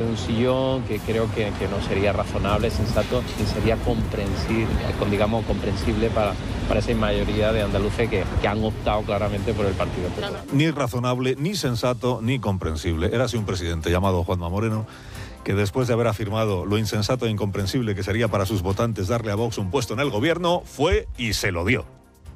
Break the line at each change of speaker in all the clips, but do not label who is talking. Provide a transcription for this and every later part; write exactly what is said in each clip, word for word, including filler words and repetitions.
un sillón, que creo que, que no sería razonable, sensato, ni sería comprensible, digamos, comprensible para, para esa mayoría de andaluces que, que han optado claramente por el Partido Popular.
Ni razonable, ni sensato, ni comprensible. Era así un presidente llamado Juanma Moreno, que después de haber afirmado lo insensato e incomprensible que sería para sus votantes darle a Vox un puesto en el gobierno, fue y se lo dio.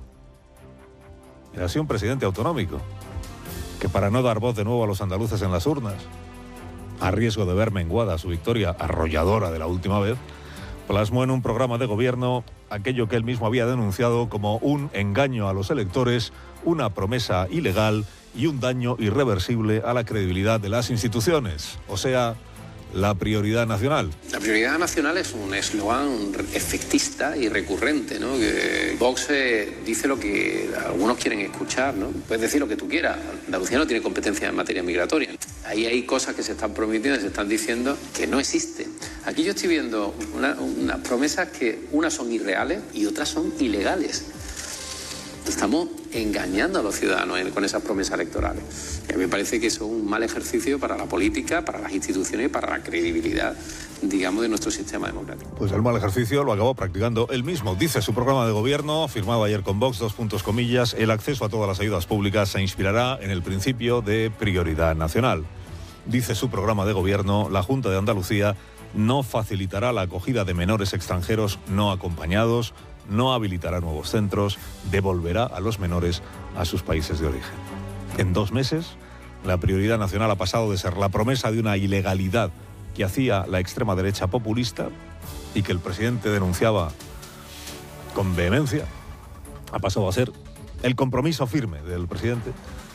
Era así un presidente autonómico, que para no dar voz de nuevo a los andaluces en las urnas, a riesgo de ver menguada su victoria arrolladora de la última vez, plasmó en un programa de gobierno aquello que él mismo había denunciado como un engaño a los electores, una promesa ilegal y un daño irreversible a la credibilidad de las instituciones, o sea, la prioridad nacional.
La prioridad nacional es un eslogan efectista y recurrente, ¿no? Que Vox eh, dice lo que algunos quieren escuchar, ¿no? Puedes decir lo que tú quieras. Andalucía no tiene competencia en materia migratoria. Ahí hay cosas que se están prometiendo y se están diciendo que no existen. Aquí yo estoy viendo unas una promesas que unas son irreales y otras son ilegales. Estamos engañando a los ciudadanos con esas promesas electorales. Y a mí me parece que eso es un mal ejercicio para la política, para las instituciones y para la credibilidad, digamos, de nuestro sistema democrático.
Pues el mal ejercicio lo acabó practicando él mismo. Dice su programa de gobierno, firmado ayer con Vox, dos puntos comillas, el acceso a todas las ayudas públicas se inspirará en el principio de prioridad nacional. Dice su programa de gobierno, la Junta de Andalucía no facilitará la acogida de menores extranjeros no acompañados, no habilitará nuevos centros, devolverá a los menores a sus países de origen. En dos meses, la prioridad nacional ha pasado de ser la promesa de una ilegalidad que hacía la extrema derecha populista y que el presidente denunciaba con vehemencia, ha pasado a ser el compromiso firme del presidente,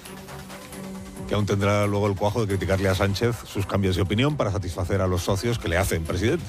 que aún tendrá luego el cuajo de criticarle a Sánchez sus cambios de opinión para satisfacer a los socios que le hacen presidente.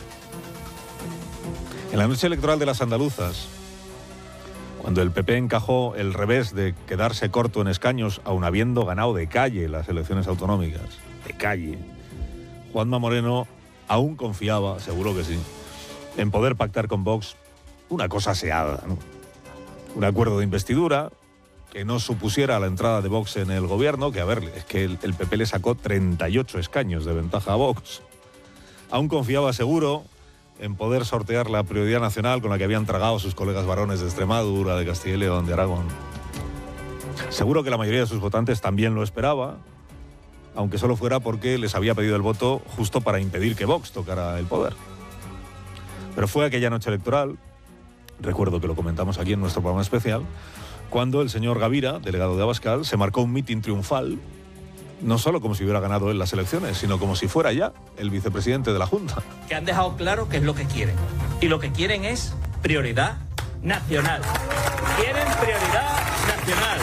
En la noche electoral de las andaluzas, cuando el P P encajó el revés de quedarse corto en escaños, aun habiendo ganado de calle las elecciones autonómicas, de calle, Juanma Moreno aún confiaba, seguro que sí, en poder pactar con Vox una cosa aseada, ¿no? Un acuerdo de investidura que no supusiera la entrada de Vox en el gobierno, que a ver, es que el, el P P le sacó treinta y ocho escaños de ventaja a Vox. Aún confiaba, seguro, en poder sortear la prioridad nacional con la que habían tragado sus colegas varones de Extremadura, de Castilla y León, de Aragón. Seguro que la mayoría de sus votantes también lo esperaba, aunque solo fuera porque les había pedido el voto justo para impedir que Vox tocara el poder. Pero fue aquella noche electoral, recuerdo que lo comentamos aquí en nuestro programa especial, cuando el señor Gavira, delegado de Abascal, se marcó un mitin triunfal, no solo como si hubiera ganado él las elecciones, sino como si fuera ya el vicepresidente de la Junta.
Que han dejado claro qué es lo que quieren. Y lo que quieren es prioridad nacional. Quieren prioridad nacional.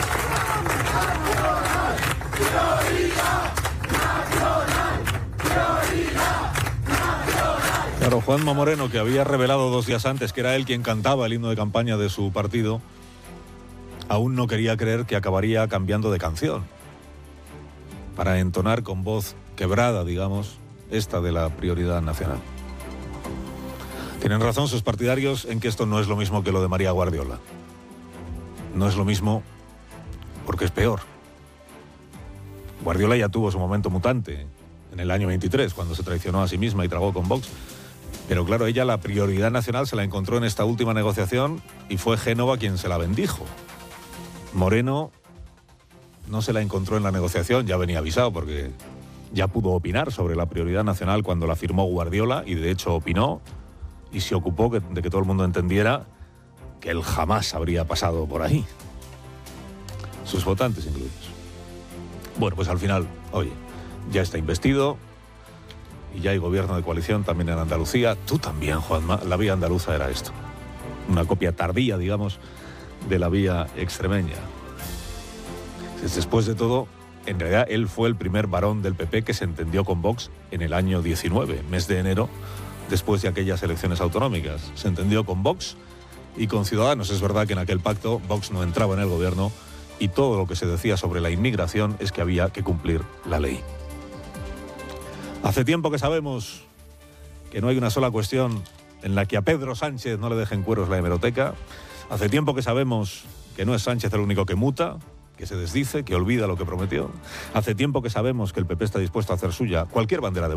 Claro, Juanma Moreno, que había revelado dos días antes que era él quien cantaba el himno de campaña de su partido, aún no quería creer que acabaría cambiando de canción para entonar con voz quebrada, digamos, esta de la prioridad nacional. Tienen razón sus partidarios en que esto no es lo mismo que lo de María Guardiola. No es lo mismo porque es peor. Guardiola ya tuvo su momento mutante en el año veintitrés, cuando se traicionó a sí misma y tragó con Vox. Pero claro, ella la prioridad nacional se la encontró en esta última negociación y fue Génova quien se la bendijo. Moreno no se la encontró en la negociación, ya venía avisado porque ya pudo opinar sobre la prioridad nacional cuando la firmó Guardiola y de hecho opinó y se ocupó de que todo el mundo entendiera que él jamás habría pasado por ahí. Sus votantes incluidos. Bueno, pues al final, oye, ya está investido y ya hay gobierno de coalición también en Andalucía. Tú también, Juanma. La vía andaluza era esto. Una copia tardía, digamos, de la vía extremeña. Después de todo, en realidad él fue el primer varón del P P que se entendió con Vox en el año diecinueve, mes de enero, después de aquellas elecciones autonómicas. Se entendió con Vox y con Ciudadanos. Es verdad que en aquel pacto Vox no entraba en el gobierno y todo lo que se decía sobre la inmigración es que había que cumplir la ley. Hace tiempo que sabemos que no hay una sola cuestión en la que a Pedro Sánchez no le dejen cueros la hemeroteca. Hace tiempo que sabemos que no es Sánchez el único que muta, que se desdice, que olvida lo que prometió. Hace tiempo que sabemos que el P P está dispuesto a hacer suya cualquier bandera de